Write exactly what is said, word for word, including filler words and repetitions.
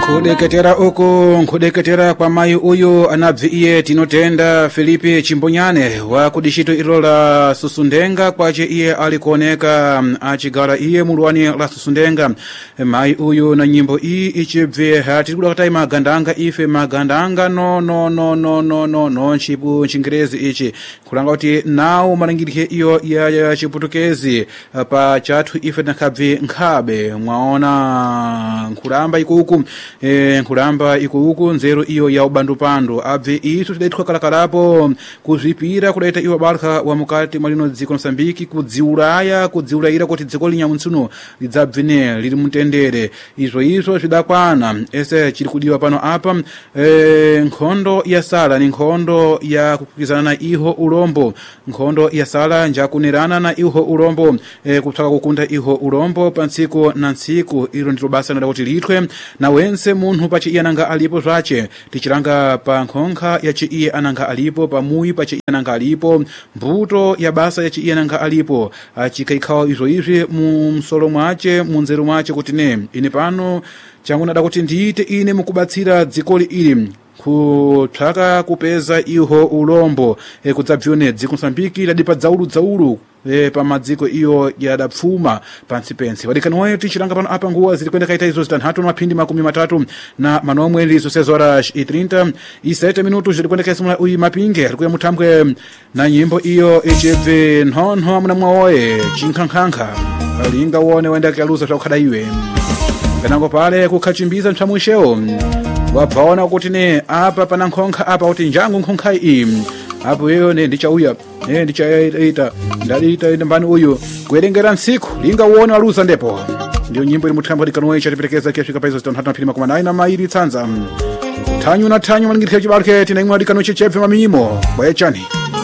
Kudeketera uku kudeketera kwa mai uyu anabvi iye tinotenda Filipi Chimbonyane wa kudishito ilo la Susundenga kwache iye alikuoneka achigala iye muluwani la Susundenga. Mai uyu na nyimbo ii ichibve hati kuda katai magandanga ife magandanga no no no no no no no nchipu nchingerezi ichi kulanga kuti nao marangirike iyo ya, ya chiputukezi pa chatu ife nakabvi nkhabe mwaona nkulamba ikuku e, nkulamba ikuku nzeru iyo ya ubandupando abve isu tidaitwa kalakalapo kuzipira kudaita iwa balka wa mukati malino dziko Msambiki kudziulaya kudziulaira kuti dziko linyamutsuno lidzabvine lili mutendere izo izo zidakwana ese chiri kudiwa pano apa e, nkhondo ya sala ni nkhondo ya kukizana na iho ulombo nkhondo ya sala njakunerana na iho ulombo e, kutaka kukunda iho ulombo pansiku na nsiku ilo ndilo basa nada kuti litwe na wense munhu pachi iye ananga alipo zvache tichiranga pa nkhonkha ya chi iye ananga alipo pamuyi pachi iye ananga alipo mbuto ya basa ya chi iye ananga alipo achikaikhawa izo izvi mu msolo mwache mu nzeru mwache kuti ne ine pano changu nada kuti ndiite ine mukubatsira dzikoli ili kutsvaka kupeza iho ulombo e, kudzabvione dziko Msambiki ladipa dzaulu dzaulu e, pa madziko iyo yadapfuma pansi pensi wadikani wayo tichiranga pano apa nguwa zili kwenda kaita izo zitanhatu na mapindi makumi matatu na manomwe lizo sezo horas e trinta e sete minutos zili kwenda kaisa uyi mapinge alikuya mutambwe na nyimbo iyo echebve nhonho amuna mwaoye chinkhankhankha alinga uone wenda kialuza chakukhada iwe penango pale kukhachimbiza mchamwisheo wabvaona kuti ne apa pana nkhonkha apa kuti njangu nkhonkha iyi apo yeyo ne ndichauya ne ndichaita ndalita mbani uyu kuerengera nsiku linga uone waluza ndipo ndio nyimbo ili mutambwa dikanoe chatipelekeza kiyafika paizo zitonhatu na pili makumi anayi na mairi tsanza tanyu na tanyu maningirikhe chibalke tina imwe dikanoe chechepfe mamimo bwechani